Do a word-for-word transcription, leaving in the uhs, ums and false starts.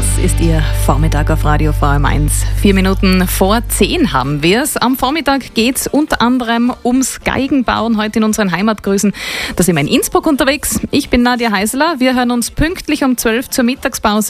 Das ist Ihr Vormittag auf Radio V M eins. Vier Minuten vor zehn haben wir es. Am Vormittag geht es unter anderem ums Geigenbauen. Heute in unseren Heimatgrüßen. Da sind wir in Innsbruck unterwegs. Ich bin Nadja Heiseler. Wir hören uns pünktlich um zwölf zur Mittagspause.